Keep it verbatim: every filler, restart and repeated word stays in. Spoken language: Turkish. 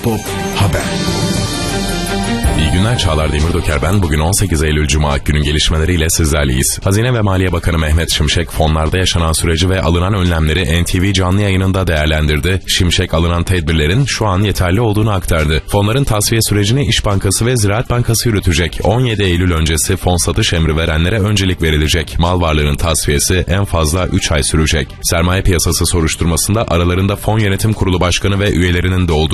Pop Haber. İyi günler, Çağlar Demirdoker ben. Bugün on sekiz Eylül Cuma, günün gelişmeleriyle sizlerleyiz. Hazine ve Maliye Bakanı Mehmet Şimşek, fonlarda yaşanan süreci ve alınan önlemleri N T V canlı yayınında değerlendirdi. Şimşek, alınan tedbirlerin şu an yeterli olduğunu aktardı. Fonların tasfiye sürecini İş Bankası ve Ziraat Bankası yürütecek. on yedi Eylül öncesi fon satış emri verenlere öncelik verilecek. Mal varlığının tasfiyesi en fazla üç ay sürecek. Sermaye piyasası soruşturmasında aralarında Fon Yönetim Kurulu Başkanı ve üyelerinin de olduğu